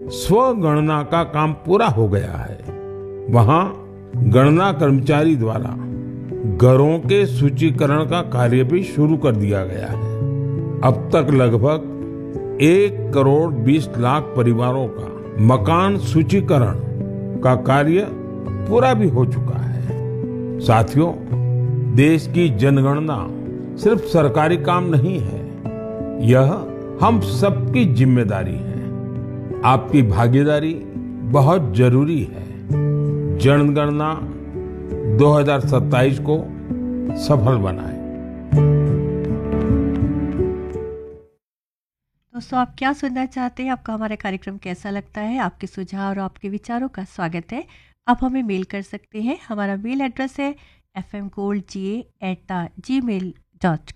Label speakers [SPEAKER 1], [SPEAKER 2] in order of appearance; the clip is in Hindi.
[SPEAKER 1] स्वगणना का काम पूरा हो गया है। वहां गणना कर्मचारी द्वारा घरों के सूचीकरण का कार्य भी शुरू कर दिया गया है। अब तक लगभग 1,20,00,000 परिवारों का मकान सूचीकरण का कार्य पूरा भी हो चुका है। साथियों, देश की जनगणना सिर्फ सरकारी काम नहीं है, यह हम सबकी जिम्मेदारी है। आपकी भागीदारी बहुत जरूरी है। जनगणना 2027 को सफल बनाए।
[SPEAKER 2] दोस्तों, आप क्या सुनना चाहते हैं? आपको हमारा कार्यक्रम कैसा लगता है? आपके सुझाव और आपके विचारों का स्वागत है। आप हमें मेल कर सकते हैं। हमारा मेल एड्रेस है fmgoldga@gmail.com।